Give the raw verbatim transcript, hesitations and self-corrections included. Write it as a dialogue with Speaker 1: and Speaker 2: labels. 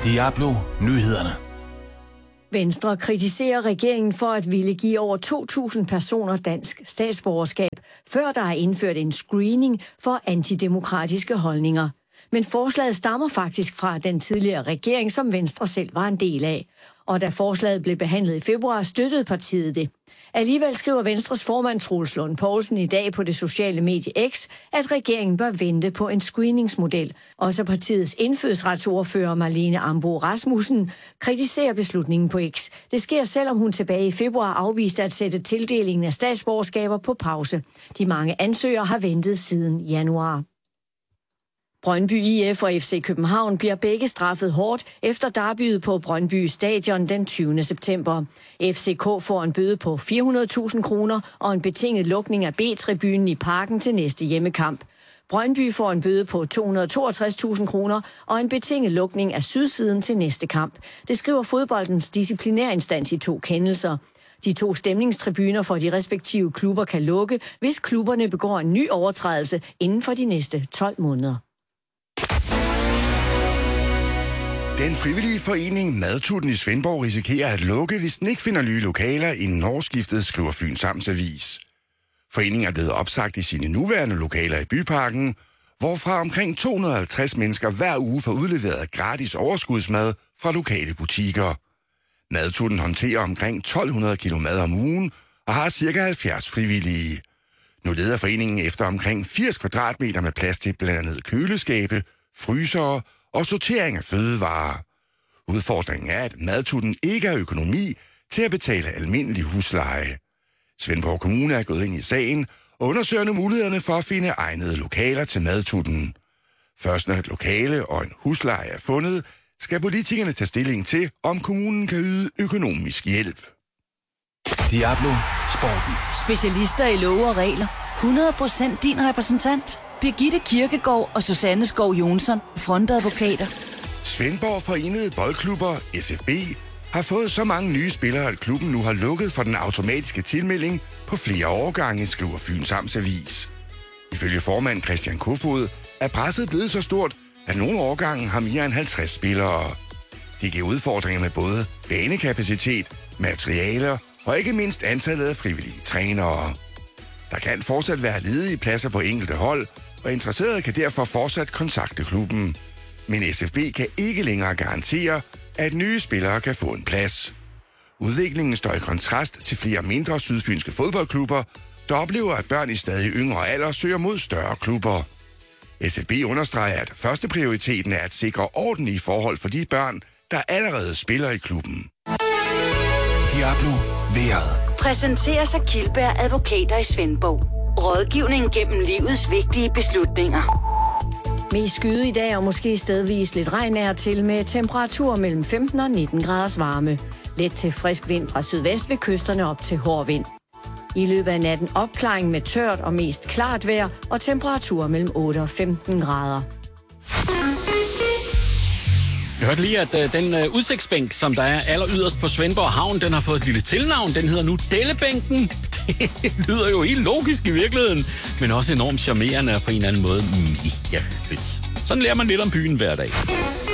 Speaker 1: Diablo Nyhederne.
Speaker 2: Venstre kritiserer regeringen for at ville give over to tusind personer dansk statsborgerskab, før der er indført en screening for antidemokratiske holdninger. Men forslaget stammer faktisk fra den tidligere regering, som Venstre selv var en del af. Og da forslaget blev behandlet i februar, støttede partiet det. Alligevel skriver Venstres formand Troels Lund Poulsen i dag på det sociale medie X, at regeringen bør vente på en screeningsmodel. Også partiets indfødsretsordfører Marlene Ambo Rasmussen kritiserer beslutningen på X. Det sker, selvom hun tilbage i februar afviste at sætte tildelingen af statsborgerskaber på pause. De mange ansøgere har ventet siden januar. Brøndby I F og F C København bliver begge straffet hårdt efter derbyet på Brøndby Stadion den tyvende september. F C K får en bøde på fire hundrede tusind kroner og en betinget lukning af B-tribunen i parken til næste hjemmekamp. Brøndby får en bøde på to hundrede og toogtres tusind kroner og en betinget lukning af sydsiden til næste kamp. Det skriver fodboldens disciplinærinstans i to kendelser. De to stemningstribuner for de respektive klubber kan lukke, hvis klubberne begår en ny overtrædelse inden for de næste tolv måneder.
Speaker 3: Den frivillige forening Madtutten i Svendborg risikerer at lukke, hvis den ikke finder nye lokaler inden årsskiftet, skriver Fyns Amtsavis. Foreningen er blevet opsagt i sine nuværende lokaler i Byparken, hvorfra omkring to hundrede og halvtreds mennesker hver uge får udleveret gratis overskudsmad fra lokale butikker. Madtutten håndterer omkring tolv hundrede kilo mad om ugen og har ca. halvfjerds frivillige. Nu leder foreningen efter omkring firs kvadratmeter med plads til blandt andet køleskabe, frysere og sortering af fødevarer. Udfordringen er, at Madtutten ikke har økonomi til at betale almindelig husleje. Svendborg Kommune er gået ind i sagen og undersøger nu mulighederne for at finde egnede lokaler til Madtutten. Først når et lokale og en husleje er fundet, skal politikerne tage stilling til, om kommunen kan yde økonomisk hjælp.
Speaker 1: Diablo Sporten.
Speaker 4: Specialister i love og regler. hundrede procent din repræsentant. Birgitte Kirkegaard og Susanne Skov Jonsson, frontadvokater.
Speaker 3: Svendborg Forenede Boldklubber, S F B, har fået så mange nye spillere, at klubben nu har lukket for den automatiske tilmelding på flere årgange, skriver Fyns Amtsavis. Ifølge formand Christian Kofod er presset blevet så stort, at nogle årgange har mere end halvtreds spillere. Det giver udfordringer med både banekapacitet, materialer og ikke mindst antallet af frivillige trænere. Der kan fortsat være ledige pladser på enkelte hold, og interesserede kan derfor fortsat kontakte klubben. Men S F B kan ikke længere garantere, at nye spillere kan få en plads. Udviklingen står i kontrast til flere mindre sydfynske fodboldklubber, der oplever, at børn i stadig yngre alder søger mod større klubber. S F B understreger, at første prioriteten er at sikre ordentlige forhold for de børn, der allerede spiller i klubben.
Speaker 1: Diablo Vejret.
Speaker 4: Præsenterer sig Kildberg Advokater i Svendborg. Rådgivning gennem livets vigtige beslutninger.
Speaker 2: Mest skyde i dag og måske stedvis lidt regn er til med temperatur mellem femten og nitten graders varme. Let til frisk vind fra sydvest ved kysterne op til hård vind. I løbet af natten opklaring med tørt og mest klart vejr og temperatur mellem otte og femten grader.
Speaker 5: Jeg hørte lige, at uh, den uh, udsigtsbænk, som der er aller yderst på Svendborg Havn, den har fået et lille tilnavn. Den hedder nu Dellebænken. Det lyder jo helt logisk i virkeligheden, men også enormt charmerende og på en eller anden måde mega hyggeligt. Sådan lærer man lidt om byen hver dag.